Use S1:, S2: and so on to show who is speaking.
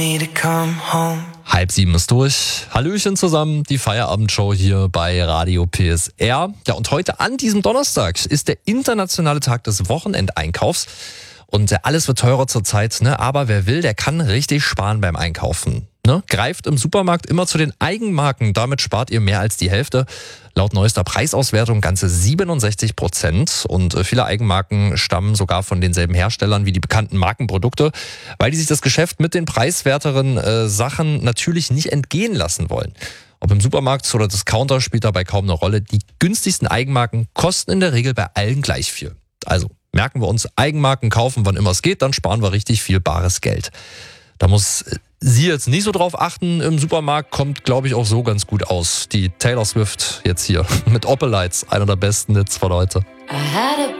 S1: 6:30 ist durch. Hallöchen zusammen, die Feierabendshow hier bei Radio PSR. Ja, und heute an diesem Donnerstag ist der internationale Tag des Wochenendeinkaufs. Und alles wird teurer zurzeit, ne? Aber wer will, der kann richtig sparen beim Einkaufen. Ne? Greift im Supermarkt immer zu den Eigenmarken, damit spart ihr mehr als die Hälfte. Laut neuester Preisauswertung ganze 67%. Und viele Eigenmarken stammen sogar von denselben Herstellern wie die bekannten Markenprodukte, weil die sich das Geschäft mit den preiswerteren Sachen natürlich nicht entgehen lassen wollen. Ob im Supermarkt oder Discounter spielt dabei kaum eine Rolle. Die günstigsten Eigenmarken kosten in der Regel bei allen gleich viel. Also merken wir uns, Eigenmarken kaufen, wann immer es geht, dann sparen wir richtig viel bares Geld. Da muss sie jetzt nicht so drauf achten. Im Supermarkt kommt, glaube ich, auch so ganz gut aus. Die Taylor Swift jetzt hier mit Opelites, einer der besten Hits von heute.